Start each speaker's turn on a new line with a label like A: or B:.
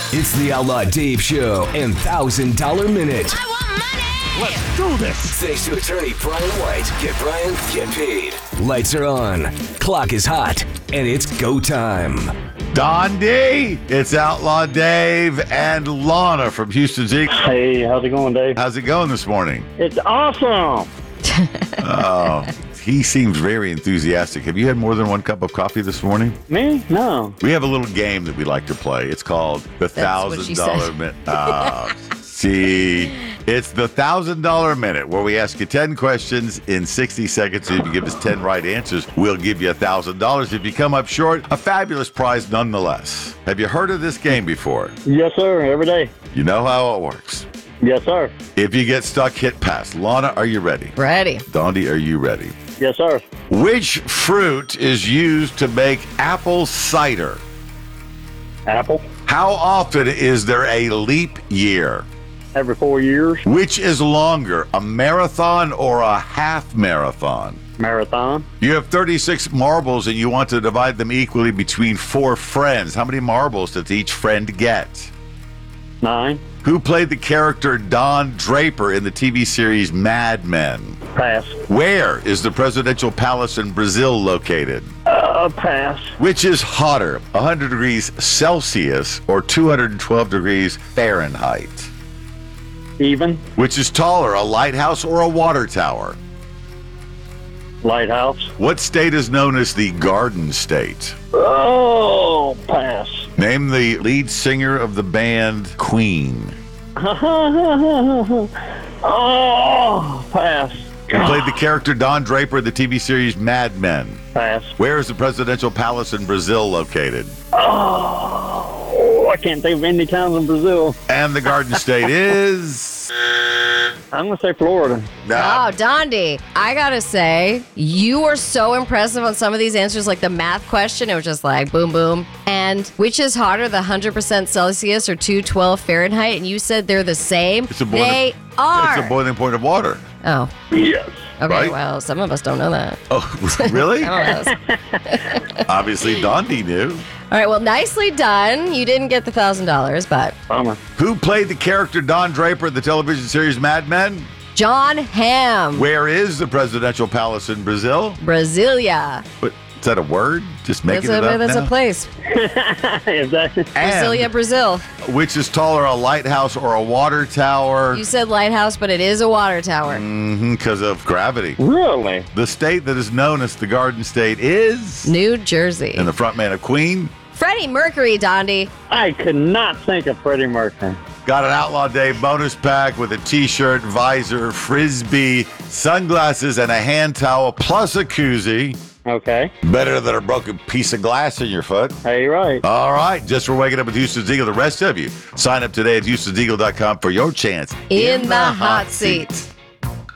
A: It's the Outlaw Dave Show and $1,000 Minute.
B: I want money!
C: Let's do this.
A: Thanks to attorney Brian White. Get Brian, get paid. Lights are on, clock is hot, and it's go time.
C: Don D, it's Outlaw Dave and Lana from Houston's Eagles.
D: Hey, how's it going, Dave?
C: How's it going this morning?
D: It's awesome.
C: Oh, he seems very enthusiastic. Have you had more than one cup of coffee this morning?
D: Me? No.
C: We have a little game that we like to play. It's called the $1,000 Minute. See, it's the $1,000 Minute, where we ask you 10 questions in 60 seconds. If you give us 10 right answers, we'll give you $1,000. If you come up short, a fabulous prize nonetheless. Have you heard of this game before?
D: Yes, sir. Every day.
C: You know how it works.
D: Yes, sir.
C: If you get stuck, hit pass. Lana, are you ready?
E: Ready.
C: Dondi, are you ready?
D: Yes, sir.
C: Which fruit is used to make apple cider?
D: Apple.
C: How often is there a leap year?
D: Every 4 years.
C: Which is longer, a marathon or a half marathon?
D: Marathon.
C: You have 36 marbles and you want to divide them equally between 4 friends. How many marbles does each friend get?
D: 9.
C: Who played the character Don Draper in the TV series Mad Men?
D: Pass.
C: Where is the presidential palace in Brazil located?
D: Pass.
C: Which is hotter, 100 degrees Celsius or 212 degrees Fahrenheit?
D: Even.
C: Which is taller, a lighthouse or a water tower?
D: Lighthouse.
C: What state is known as the Garden State?
D: Oh, pass.
C: Name the lead singer of the band Queen.
D: Oh, pass.
C: Who played the character Don Draper in the TV series Mad Men?
D: Pass.
C: Where is the presidential palace in Brazil located?
D: Oh, I can't think of any towns in Brazil.
C: And the Garden State is...
D: I'm going to say Florida.
C: Nah.
E: Oh, Dondi, I gotta say, you were so impressive on some of these answers, like the math question. It was just like boom, boom. And which is hotter, the 100% Celsius or 212 Fahrenheit? And you said they're the same.
C: It's a boiling,
E: They are.
C: It's a boiling point of water.
E: Oh,
D: Yes.
E: okay.
C: Right?
E: Well, some of us don't know that.
C: Oh, really?
E: I don't know.
C: Obviously, Dondi knew.
E: All right. Well, nicely done. You didn't get the $1,000, but
D: Bummer.
C: Who played the character Don Draper in the television series Mad Men?
E: John Hamm,
C: Where is the presidential palace in Brazil?
E: Brasilia.
C: What, is that a word? Just making it up
E: That's
C: now?
E: a place.
D: Is that...
E: Brasilia, Brazil.
C: Which is taller, a lighthouse or a water tower?
E: You said lighthouse, but it is a water tower.
C: Because of gravity.
D: Really?
C: The state that is known as the Garden State is...
E: New Jersey.
C: And the frontman of Queen?
E: Freddie Mercury, Dondi.
D: I could not think of Freddie Mercury.
C: Got an Outlaw Day bonus pack with a t-shirt, visor, frisbee, sunglasses, and a hand towel, plus a koozie.
D: Okay.
C: Better than a broken piece of glass in your foot.
D: Hey, right.
C: All right, just for waking up with Houston's Eagle, the rest of you, sign up today at Houston'sEagle.com for your chance
E: In the hot seat.